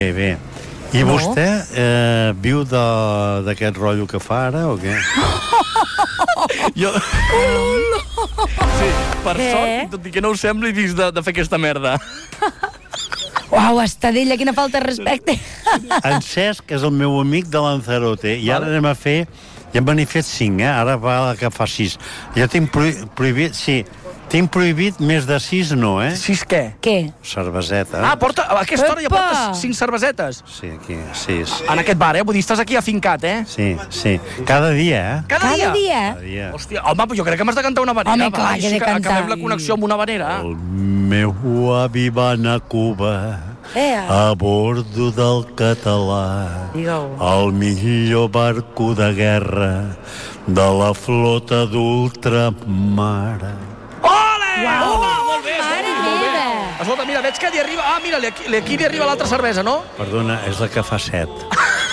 Bé. I vostè viu d'aquest rotllo que fa ara, o què? Jo... Sí, per sort, tot i que no ho sembli, vist de fer aquesta merda. Uau, Estadella, quina falta de respecte. En Cesc és el meu amic de Lanzarote, i ara anem a fer... Ja me n'he fet 5, ara va que fa 6. Jo tinc prohibit... Sí, tinc prohibit més de 6, no, 6 què? Què? Cerveseta. Ah, a aquesta hora ja portes 5 cervesetes? Sí, aquí, 6. En aquest bar, Vull dir, estàs aquí afincat, Sí. Cada dia, Cada dia? Cada dia. Hòstia, home, però jo crec que m'has de cantar una vanera. Home, clar, que he de cantar. Acabem la connexió amb una vanera. El meu avi va anar a Cuba a bordo del Català. Digue-ho. El millor barco de guerra de la flota d'ultramar. Ole! Uau! Molt bé, Mare meva! Escolta, mira, veig que li arriba... Ah, mira, aquí li arriba l'altra cervesa, no? Perdona, és la que fa 7.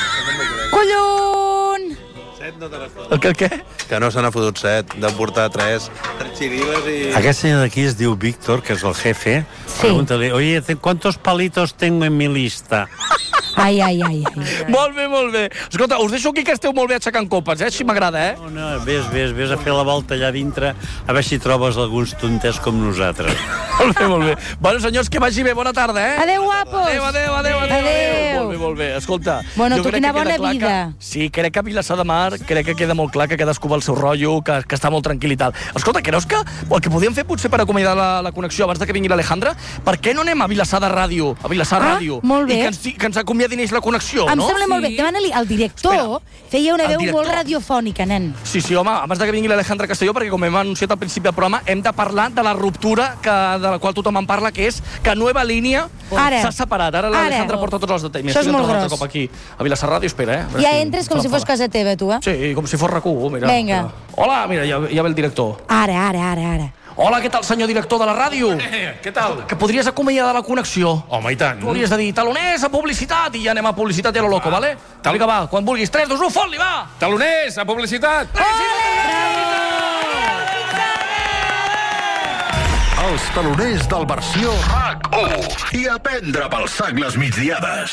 Collon! El què? Que no se n'ha fotut 7, de portar 3 xiriles i... Aquest senyor d'aquí es diu Víctor, que és el jefe. Sí. Pregúntale, oye, ¿cuántos palitos tengo en mi lista? Ai. Molt bé. Escolta, us deixo aquí que esteu molt bé aixecant copes, Així m'agrada, No, vés a fer la volta allà dintre, a veure si trobes alguns tonters com nosaltres. Molt bé. Bueno, senyors, que vagi bé. Bona tarda, Adéu, guapos. Adéu. Molt bé. Escolta... Bueno, jo tu crec quina que queda bona clar vida. Sí, crec que a Vilassar de Mar crec que queda molt clar que cadascú va al seu rotllo, que està molt tranquil i tal. Escolta, creus que el que podíem fer potser per acomiadar la connexió abans de que vingui l'Alejandra, per què no anem a Vilassar de Ràdio, Ràdio, molt bé. i que ens acomiadin ells la connexió, Em no? sembla molt bé. Demana-li, el director feia una El veu director. molt radiofònica, nen. Sí, home, abans de que vingui l'Alejandra Castelló, perquè com hem anunciat al principi del programa, hem de parlar de la ruptura de la qual tothom en parla, que és que Nueva Línia s'ha separat. Ara l'Alejandra porta tots els detalls. Això és molt gros. Cop aquí a Vilassar Ràdio, espera, Ja entres com si fos casa teva, tu, Sí, com si fos RAC1, mira. Vinga. Hola, mira, ja ve el director. Ara. Hola, què tal, senyor director de la ràdio? Què tal? Que podries acomiadar la connexió. Home, i tant. Tu hauries de dir, taloners a publicitat, i ja anem a publicitat i a lo loco, vale? Vinga, va, quan vulguis. 3, 2, 1, fot-li, va! Taloners, a publicitat! Els taloners del versió RAC1 i a prendre pel sac les migdiades.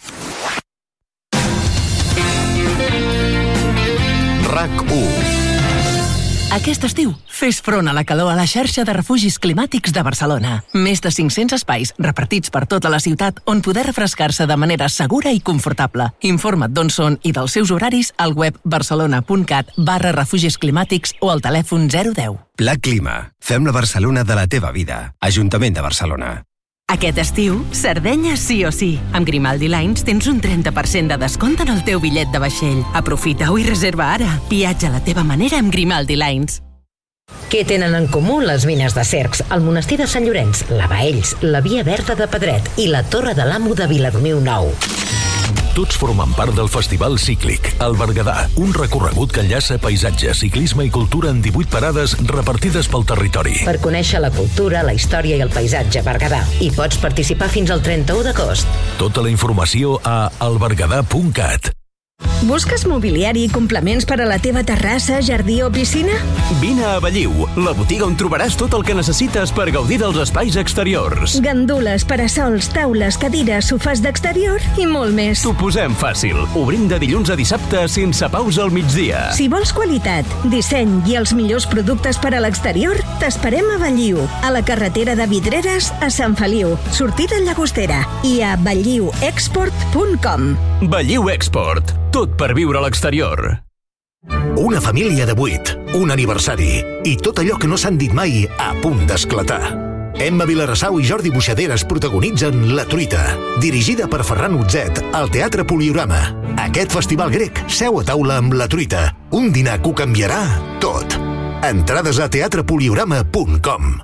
RAC1. Aquest estiu, fes front a la calor a la xarxa de refugis climàtics de Barcelona. Més de 500 espais repartits per tota la ciutat on poder refrescar-se de manera segura i confortable. Informa't d'on són i dels seus horaris al web barcelona.cat/refugis climàtics o al telèfon 010. Pla Clima. Fem la Barcelona de la teva vida. Ajuntament de Barcelona. Aquest estiu, Sardenya sí o sí. Amb Grimaldi Lines tens un 30% de descompte en el teu bitllet de vaixell. Aprofita-ho i reserva ara. Viatja a la teva manera amb Grimaldi Lines. Què tenen en comú les mines de Cercs, el monestir de Sant Llorenç, la Baells, la Via Verda de Pedret i la Torre de l'Amo de Viladomiu Nou? Tots formen part del Festival Cíclic, el Berguedà, un recorregut que enllaça paisatge, ciclisme i cultura en 18 parades repartides pel territori. Per conèixer la cultura, la història i el paisatge Berguedà. I pots participar fins al 31 d'agost. Tota la informació a alberguedà.cat. Busques mobiliari i complements per a la teva terrassa, jardí o piscina? Vine a Belliu, la botiga on trobaràs tot el que necessites per gaudir dels espais exteriors. Gandules, parasols, taules, cadires, sofàs d'exterior i molt més. T'ho posem fàcil. Obrim de dilluns a dissabte sense pausa al migdia. Si vols qualitat, disseny i els millors productes per a l'exterior, t'esperem a Belliu, a la carretera de Vidreres a Sant Feliu, sortida Llagostera, i a belliuexport.com. Belliu Export. Tot per viure a l'exterior. Una família de 8, un aniversari i tot allò que no s'han dit mai a punt d'esclatar. Emma Vilarassau i Jordi Buixaderes protagonitzen La Truita, dirigida per Ferran Utzet al Teatre Poliorama. Aquest festival grec seu a taula amb La Truita, un dinar que ho canviarà tot. Entrades a teatrepoliorama.com.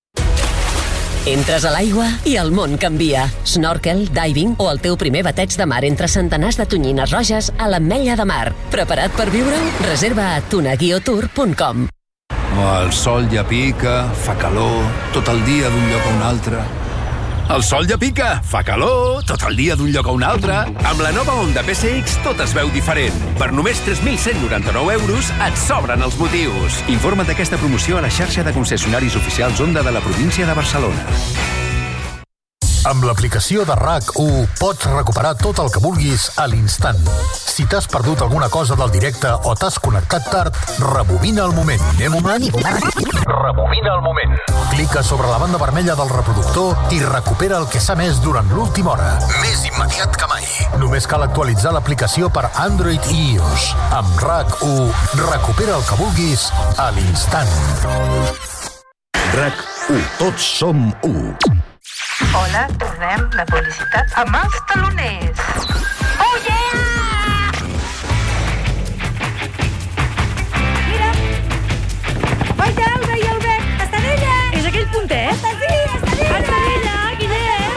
Entres a l'aigua i el món canvia. Snorkel, diving o el teu primer bateig de mar entre centenars de tonyines roges a l'Ametlla de Mar. Preparat per viure-ho? Reserva a tunaguiotour.com. El sol ja pica, fa calor, tot el dia d'un lloc a un altre. El sol ja pica, fa calor, tot el dia d'un lloc a un altre. Amb la nova Honda PSX tot es veu diferent. Per només 3.199 euros et sobren els motius. Informa't d'aquesta promoció a la xarxa de concessionaris oficials Honda de la província de Barcelona. Amb l'aplicació de RAC1 pots recuperar tot el que vulguis a l'instant. Si t'has perdut alguna cosa del directe o t'has connectat tard, rebobina el moment. Rebobina el moment. Clica sobre la banda vermella del reproductor i recupera el que s'ha emès durant l'última hora. Més immediat que mai. Només cal actualitzar l'aplicació per Android i iOS. Amb RAC1, recupera el que vulguis a l'instant. RAC1. Tots som 1. Hola, tornem la publicitat amb els taloners. Oh, yeah! Mira! Oi, ja el veia el bec! Estadella! És aquell puntet? Estadella! Estadella, quin és?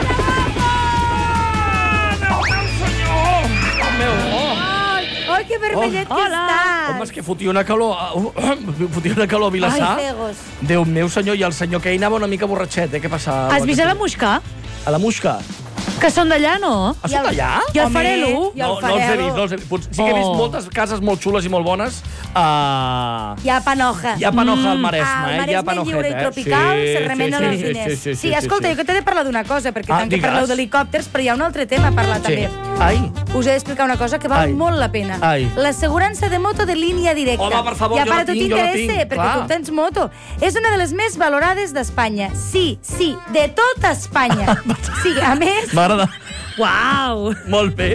Ai, que vermellet que estàs! Home, és que fotia una calor a Vilassar. Ai, cegos. Déu meu senyor, i el senyor Key anava una mica borratxet, què passava? Has vist a la Muixca? A la Muixca? Que són d'allà, no? Ah, són d'allà? I el Farelo? No els he vist, no els he vist. Sí que he vist moltes cases molt xules i molt bones. Hi ha Panoja. Hi ha Panoja al Maresme, Al Maresme lliure i tropical se remenen els diners. Sí, escolta, jo que t'he de parlar d'una cosa, perquè tant que parleu d'helicòpters, però hi ha un altre tema a parlar també. Us he d'explicar una cosa que val molt la pena. L'assegurança de moto de línia directa. Home, per favor, jo la tinc, perquè tu tens moto. És una de les més valorades d'Espanya. Sí, de tota Espanya. Sí, a més... M'agrada. Uau! Molt bé.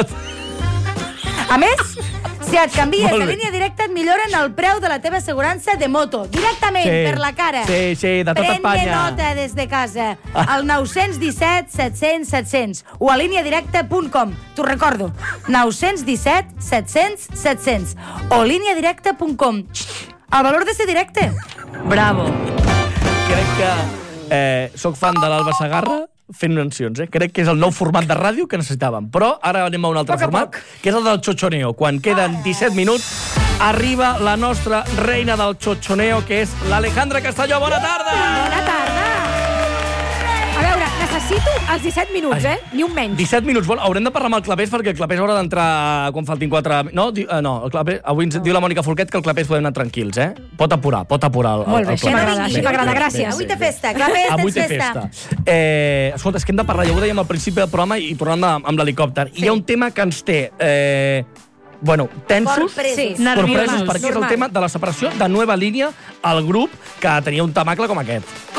A més, si et canvies de línia directa et milloren el preu de la teva assegurança de moto. Directament, per la cara. Sí, de tota Espanya. Pren nota des de casa. Al 917 700 700 o a lineadirecta.com. T'ho recordo. 917 700 700 o lineadirecta.com. El valor de ser directe. Bravo. Crec que soc fan de l'Alba Segarra fent mencions, Crec que és el nou format de ràdio que necessitàvem. Però ara anem a un altre format, que és el del xochoneo. Quan queden 17 minuts, arriba la nostra reina del xochoneo, que és l'Alejandra Castelló. Bona tarda! Bona tarda! A veure, necessito els 17 minuts, Ni un menys. 17 minuts. Bueno, haurem de parlar amb el Clapés, perquè el Clapés haurà d'entrar quan faltin 4... No, el Clapés... Avui ens diu la Mònica Folquet que el Clapés podem anar tranquils, Pot apurar el Molt bé, Clapés. m'agrada, gràcies. Avui té festa, Clapés, Avui tens té festa. Escolta, és que hem de parlar, ja ho dèiem al principi del programa i tornant amb l'helicòpter. Hi ha un tema que ens té... tensos, nerviosos, perquè és el tema de la separació de Nueva Línia, el grup que tenia un temacle com aquest.